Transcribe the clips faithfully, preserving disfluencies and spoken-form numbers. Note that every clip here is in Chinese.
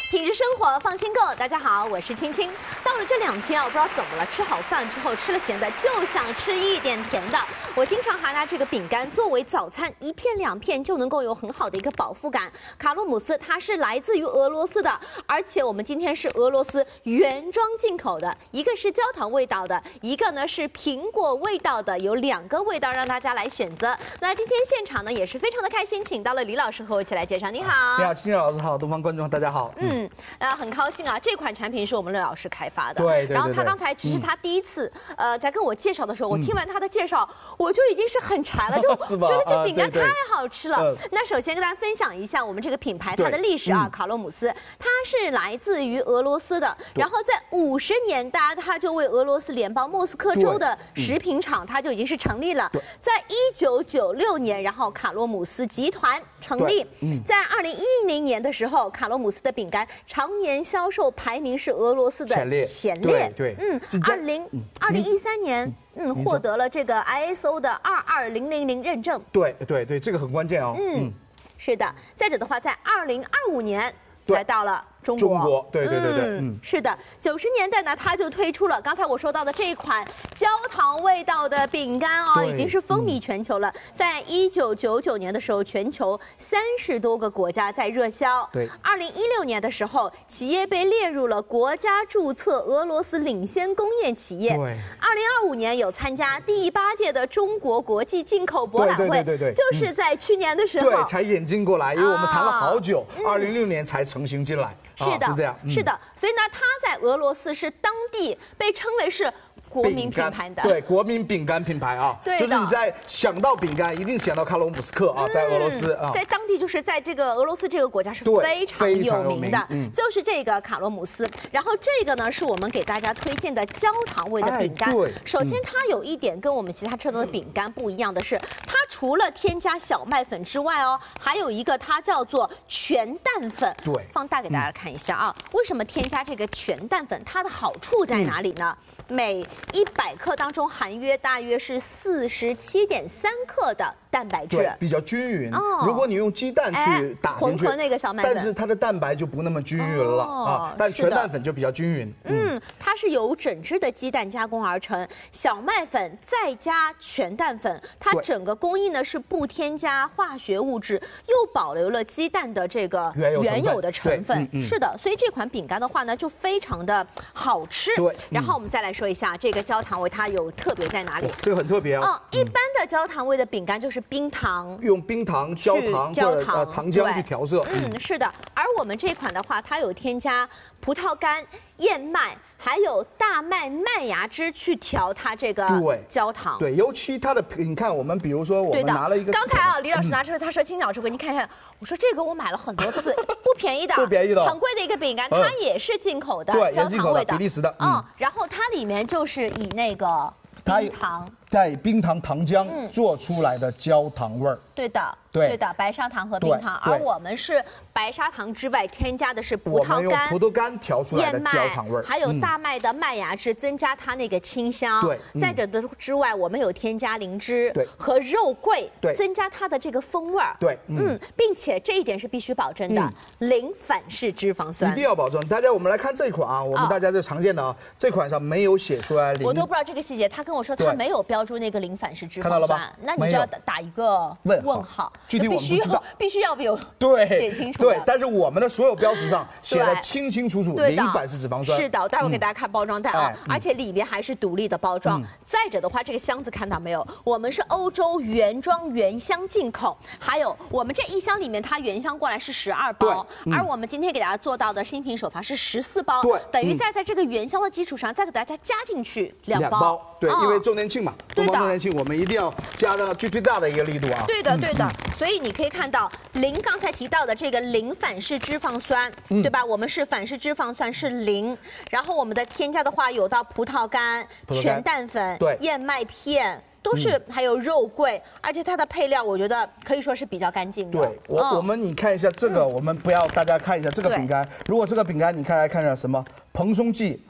品质生活，放心购。大家好，我是青青。到了这两天啊，我不知道怎么了，吃好饭之后吃了咸的，就想吃一点甜的。我经常还拿这个饼干作为早餐，一片两片就能够有很好的一个饱腹感。卡洛姆斯它是来自于俄罗斯的，而且我们今天是俄罗斯原装进口的，一个是焦糖味道的，一个呢是苹果味道的，有两个味道让大家来选择。那今天现场呢也是非常的开心，请到了李老师和我一起来介绍。你好， 你好，青青老师好，东方观众大家好。 嗯。嗯，呃，很高兴啊，这款产品是我们乐老师开发的。 对对对。 然后他刚才其实他第一次，嗯、呃，在跟我介绍的时候，我听完他的介绍，我就已经是很馋了，就觉得这饼干太好吃了。啊、对对那首先跟大家分享一下我们这个品牌它的历史啊，嗯、卡洛姆斯，它是来自于俄罗斯的。然后在五十年代，它就为俄罗斯联邦莫斯科州的食品厂，它就已经是成立了。在一九九六年，然后卡洛姆斯集团成立。嗯、在二零一零年的时候，卡洛姆斯的饼干常年销售排名是俄罗斯的前列，前列， 对， 嗯，二零二零一三年，嗯，获得了这个 I S O 的二二零零零认证， 对对对，这个很关键哦， 嗯，是的。再者的话，在二零二五年来到了中国， 中国，对对对对， 嗯，嗯是的。九十年代呢，它就推出了刚才我说到的这一款焦糖味道的饼干哦，已经是风靡全球了。嗯、在一九九九年的时候，全球三十多个国家在热销。 对。 二零一六年的时候，企业被列入了国家注册俄罗斯领先工业企业。 对。 二零二五年有参加第八届的中国国际进口博览会， 对对对对对， 就是在去年的时候， 对，才引进过来，因为我们谈了好久，二零零六年才成型进来。 是的， 是这样，嗯、 是的，所以呢，它在俄罗斯是当地被称为是国民品牌的， 对，国民饼干品牌啊， 对， 就是你在想到饼干，一定想到卡洛姆斯克啊，嗯、在俄罗斯啊， 在当地就是在这个俄罗斯这个国家是非常有名的，嗯、就是这个卡洛姆斯。然后这个呢，是我们给大家推荐的焦糖味的饼干。 哎、对， 首先它有一点跟我们其他吃到的饼干不一样的是，它除了添加小麦粉之外哦，还有一个它叫做全蛋粉。 对， 放大给大家看一下啊，嗯、为什么添加这个全蛋粉？它的好处在哪里呢？嗯每一百克当中含约大约是四十七点三克的蛋白质， 对，比较均匀。哦、如果你用鸡蛋去打进去， 混合那个小麦粉， 但是它的蛋白就不那么均匀了、哦、啊。但全蛋粉就比较均匀。 嗯，它是由整只的鸡蛋加工而成，小麦粉再加全蛋粉，它整个工艺呢是不添加化学物质，又保留了鸡蛋的这个原有的成分。 嗯嗯、 是的，所以这款饼干的话呢，就非常的好吃。 对，嗯、 然后我们再来说一下这个焦糖味，它有特别在哪里？ 这个很特别哦。 嗯，一般的焦糖味的饼干就是冰糖， 用冰糖、焦糖、 焦糖、 呃、糖浆去调色。 嗯，是的。而我们这款的话，它有添加葡萄干、燕麦，还有大麦麦芽汁去调它这个焦糖。 对，尤其它的，你看我们比如说我们拿了一个， 刚才啊，李老师拿出来，他说青鸟这个，你看看，我说这个我买了很多次，不便宜的， 不便宜的， 很贵的一个饼干，它也是进口的， 对， 焦糖味的， 比利时的。 嗯，然后它里面就是以那个冰糖。 在冰糖糖浆做出来的焦糖味儿、嗯， 对的， 对对的，白砂糖和冰糖，而我们是白砂糖之外添加的是葡萄干、 葡萄干调出来的焦糖味儿， 还有大麦的麦芽汁，增加它那个清香。 对， 嗯、再者的之外，我们有添加灵芝对和肉桂， 对， 增加它的这个风味儿。 对， 嗯，嗯并且这一点是必须保证的，嗯、零反式脂肪酸一定要保证。大家，我们来看这一款啊，我们大家最常见的啊，哦、这款上没有写出来零， 我都不知道这个细节。他跟我说他没有标注那个零反式。 看到了吧？ 那你就要打一个问号，问号具体我们不知道， 必须要有对写清楚。 对，但是我们的所有标识上写的清清楚楚，零反式脂肪酸。 是的，待会儿给大家看包装袋啊，而且里面还是独立的包装。再者的话，这个箱子看到没有？我们是欧洲原装原箱进口，还有我们这一箱里面它原箱过来是十二包，而我们今天给大家做到的新品首发是十四包， 对， 等于再在这个原箱的基础上再给大家加进去两包。 对，因为周年庆嘛，东方周年庆我们一定要加到最最大的一个力度啊！ 对的，对的。所以你可以看到零刚才提到的这个零反式脂肪酸，嗯、对吧？我们是反式脂肪酸是零，然后我们的添加的话有到葡萄干、全蛋粉、 对燕麦片。都是还有肉桂，而且它的配料我觉得可以说是比较干净的。 对，我、哦、我们你看一下这个，嗯、我们不要大家看一下这个饼干。如果这个饼干你看来看一下什么蓬松剂、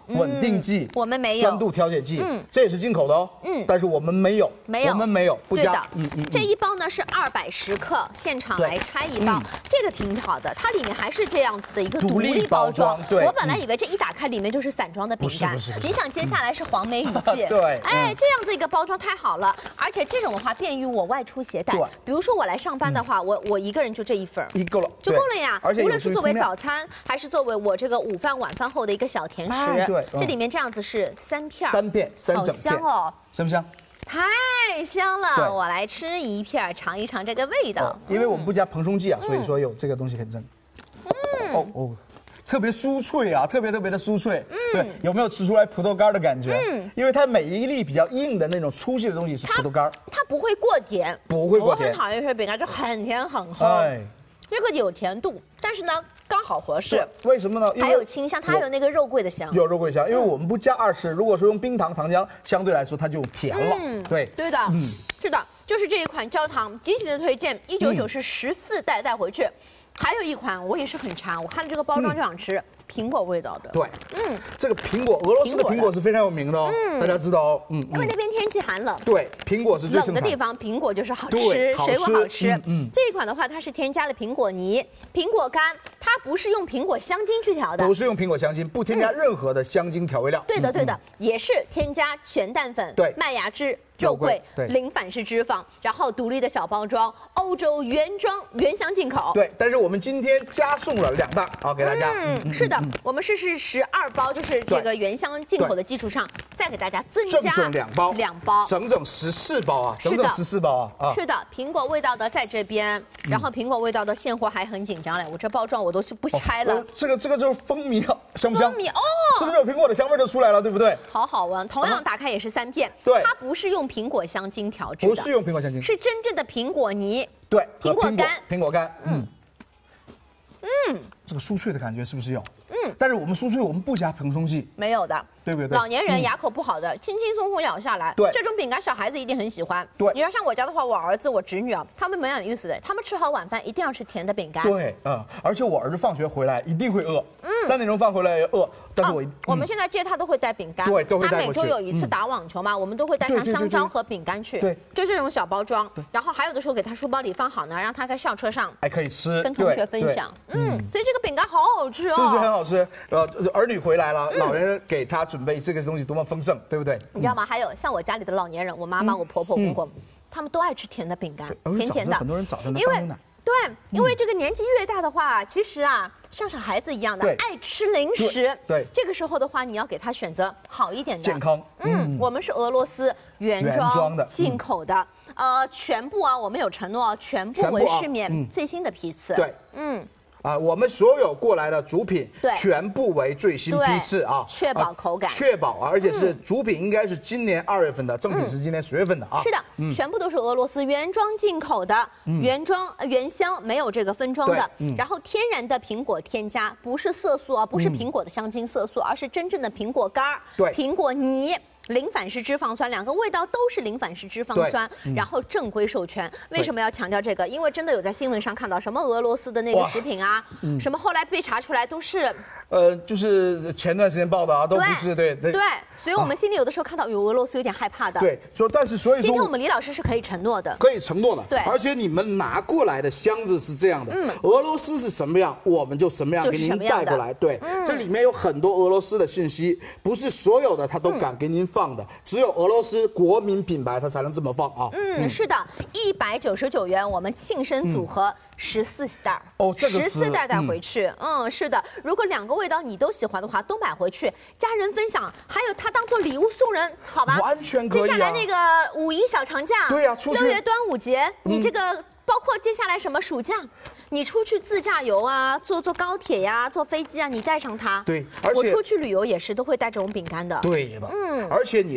稳定剂， 我们没有酸度调节剂，嗯，这也是进口的哦，嗯，但是我们没有， 没有， 我们没有，不加。 嗯嗯，这一包呢是二百十克，现场来拆一包，这个挺好的，它里面还是这样子的一个独立包装。对，我本来以为这一打开里面就是散装的饼干，你想接下来是黄梅雨季， 对， 哎，这样子一个包装太好了，而且这种的话便于我外出携带。比如说我来上班的话，我我一个人就这一份， 一够了， 就够了呀。而且无论是作为早餐，还是作为我这个午饭、晚饭后的一个小甜食，对，这里面这样子是三片， 三片，三整片， 好香哦， 香不香？ 太香了，我来吃一片，尝一尝这个味道。 因为我们不加膨松剂啊，所以说有这个东西很正。嗯，哦哦。特别酥脆啊，特别特别的酥脆，嗯，对，有没有吃出来葡萄干的感觉？嗯，因为它每一粒比较硬的那种粗细的东西是葡萄干， 它不会过甜， 不会过甜。 我很讨厌吃饼干，就很甜很齁，哎，这个有甜度，但是呢刚好合适。 为什么呢？ 还有清香，它还有那个肉桂的香， 有肉桂香，因为我们不加二十，如果说用冰糖糖浆，相对来说它就甜了。嗯，对， 对的，嗯，是的，就是这一款焦糖，极其的推荐，一九九是十四袋带回去。还有一款我也是很馋，我看了这个包装就想吃，苹果味道的。 对，嗯，这个苹果，俄罗斯的苹果是非常有名的哦，大家知道哦， 嗯，因为那边天气寒冷， 对，苹果是最冷的地方，苹果就是好吃，水果好吃。嗯，这一款的话，它是添加了苹果泥、苹果干，它不是用苹果香精去调的， 不是用苹果香精，不添加任何的香精调味料。 对的，对的，也是添加全蛋粉、 对， 麦芽汁。肉桂，零反式脂肪，然后独立的小包装，欧洲原装原箱进口。 对，但是我们今天加送了两袋啊，给大家。 嗯，是的，我们是是十二包，就是这个原箱进口的基础上，再给大家增加赠送两包， 两包， 整整十四包啊，整整十四包啊。 是的，苹果味道的在这边，然后苹果味道的现货还很紧张嘞，我这包装我都是不拆了。 这个这个就是蜂蜜，香不香？ 蜂蜜哦， 是不是有苹果的香味就出来了，对不对？ 好好闻，同样打开也是三片， 对， 它不是用苹果香精调制的， 不是用苹果香精， 是真正的苹果泥， 对， 苹果干， 苹果干，嗯嗯，这个酥脆的感觉是不是有？嗯，但是我们酥脆我们不加膨松剂， 没有的， 对不对？ 老年人牙口不好的，轻轻松松咬下来， 对， 这种饼干小孩子一定很喜欢。 对， 你要像我家的话，我儿子、我侄女啊，他们蛮有意思的，他们吃好晚饭一定要吃甜的饼干。 对，嗯，而且我儿子放学回来一定会饿，嗯，三点钟饭回来饿，但是我我们现在接他都会带饼干， 对，都会带过去。 他每周有一次打网球嘛，我们都会带上香蕉和饼干去， 对， 就这种小包装，然后还有的时候给他书包里放好呢，让他在校车上还可以吃， 跟同学分享。嗯，所以这个饼干好好吃哦， 是不是很好吃？呃，儿女回来了，老人给他准备这个东西多么丰盛，对不对？ 你知道吗？还有像我家里的老年人，我妈妈、我婆婆、公公，他们都爱吃甜的饼干，甜甜的。 很多人早上因为对，因为这个年纪越大的话，其实啊，像小孩子一样的爱吃零食。 对， 这个时候的话，你要给他选择好一点的、 健康。 嗯，我们是俄罗斯原装的进口的，呃，全部啊，我们有承诺，全部为市面最新的批次。 对，嗯。啊，我们所有过来的主品， 对， 全部为最新批次啊， 确保口感， 确保啊，而且是主品应该是今年二月份的，正品是今年十月份的啊。 是的，全部都是俄罗斯原装进口的，原装原箱没有这个分装的，然后天然的苹果添加，不是色素啊，不是苹果的香精色素，而是真正的苹果干儿， 对， 苹果泥。零反式脂肪酸，两个味道都是零反式脂肪酸，然后正规授权。为什么要强调这个？因为真的有在新闻上看到什么俄罗斯的那个食品啊，什么后来被查出来都是。 呃，就是前段时间报的啊，都不是对对对，所以我们心里有的时候看到有俄罗斯有点害怕的。 对，说但是所以说， 今天我们李老师是可以承诺的， 可以承诺的。 对， 而且你们拿过来的箱子是这样的，嗯，俄罗斯是什么样，我们就什么样给您带过来。对，这里面有很多俄罗斯的信息，不是所有的他都敢给您放的，只有俄罗斯国民品牌他才能这么放啊。 嗯，是的，一百九十九元，我们庆生组合。十四袋哦，这个十四袋带回去，嗯，嗯，是的。如果两个味道你都喜欢的话，都买回去，家人分享，还有它当做礼物送人，好吧？ 完全可以、啊。 接下来那个五一小长假， 对呀、啊，出去六月端午节，嗯、你这个包括接下来什么暑假，你出去自驾游啊，坐坐高铁呀、啊，坐飞机啊，你带上它。 对，而且我出去旅游也是都会带这种饼干的。 对的，嗯，而且你。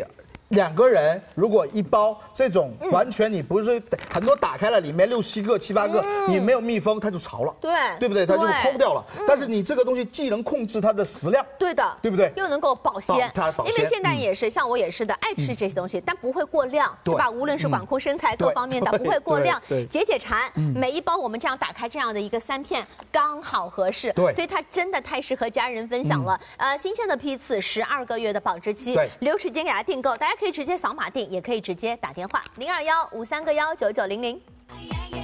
两个人如果一包这种，完全你不是很多打开了里面六七个、七八个，你没有密封，它就潮了， 对， 对不对？它就抠掉了。但是你这个东西既能控制它的食量， 对的， 对不对？ 又能够保鲜， 它保鲜。 因为现代人也是像我也是的，爱吃这些东西，但不会过量，对吧？无论是管控身材各方面的，不会过量，解解馋。每一包我们这样打开这样的一个三片，刚好合适， 对， 所以它真的太适合家人分享了。呃，新鲜的批次，十二个月的保质期，留时间给大家订购，大家可以直接扫码订，也可以直接打电话零二幺五三个幺九九零零。